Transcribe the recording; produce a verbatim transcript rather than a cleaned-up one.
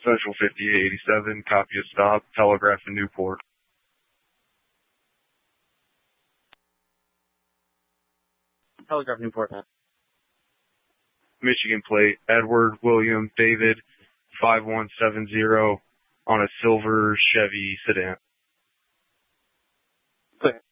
Central fifty-eight eighty-seven, copy of stop, Telegraph in Newport. Telegraph Newport. Michigan plate, Edward William David, five one seven zero, on a silver Chevy sedan. Clear.